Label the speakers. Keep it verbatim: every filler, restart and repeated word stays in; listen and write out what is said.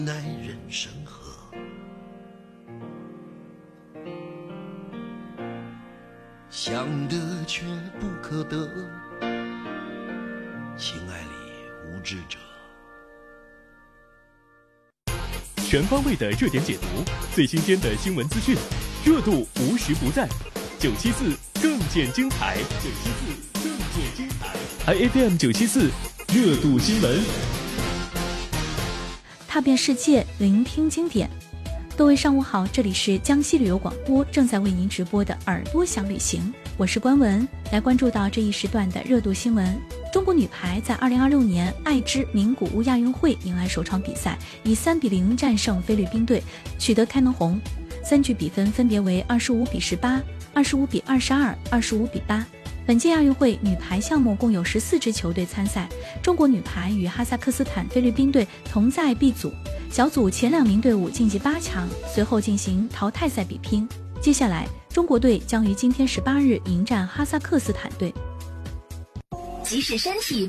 Speaker 1: 耐人生何？想得却不可得，情爱里无知者。
Speaker 2: 全方位的热点解读，最新鲜的新闻资讯，热度无时不在。九七四更见精彩，九七四更见精彩。I F M 九七四热度新闻，
Speaker 3: 踏遍世界，聆听经典。各位上午好，这里是江西旅游广播正在为您直播的耳朵想旅行，我是关文，来关注到这一时段的热度新闻。中国女排在二零二六年爱知名古屋亚运会迎来首场比赛，以三比零战胜菲律宾队，取得开门红。三局比分分别为二十五比十八、二十五比二十二、二十五比八。本届亚运会女排项目共有十四支球队参赛，中国女排与哈萨克斯坦、菲律宾队同在 B 组，小组前两名队伍晋级八强，随后进行淘汰赛比拼。接下来，中国队将于今天十八日迎战哈萨克斯坦队。
Speaker 4: 即使身体